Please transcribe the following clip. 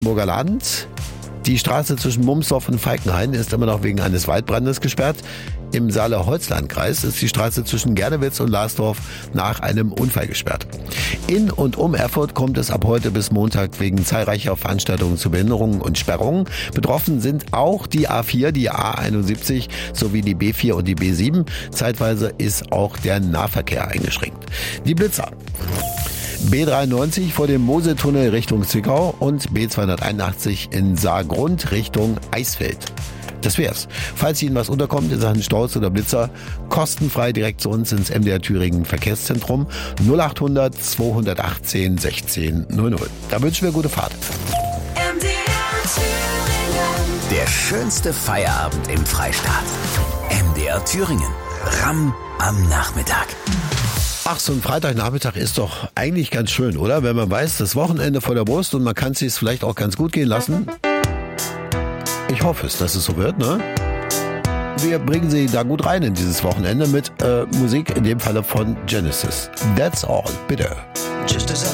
Burger Land. Die Straße zwischen Mumsdorf und Falkenhain ist immer noch wegen eines Waldbrandes gesperrt. Im Saale-Holzland-Kreis ist die Straße zwischen Gernewitz und Larsdorf nach einem Unfall gesperrt. In und um Erfurt kommt es ab heute bis Montag wegen zahlreicher Veranstaltungen zu Behinderungen und Sperrungen. Betroffen sind auch die A4, die A71 sowie die B4 und die B7. Zeitweise ist auch der Nahverkehr eingeschränkt. Die Blitzer. B93 vor dem Moseltunnel Richtung Zwickau und B281 in Saargrund Richtung Eisfeld. Das wär's. Falls Ihnen was unterkommt in Sachen Staus oder Blitzer, kostenfrei direkt zu uns ins MDR Thüringen Verkehrszentrum 0800 218 16 00. Da wünschen wir gute Fahrt. Der schönste Feierabend im Freistaat. MDR Thüringen. Ramm am Nachmittag. Ach, so ein Freitagnachmittag ist doch eigentlich ganz schön, oder? Wenn man weiß, das Wochenende vor der Brust und man kann es sich vielleicht auch ganz gut gehen lassen. Ich hoffe es, dass es so wird, ne? Wir bringen Sie da gut rein in dieses Wochenende mit Musik, in dem Falle von Genesis. That's all, bitte.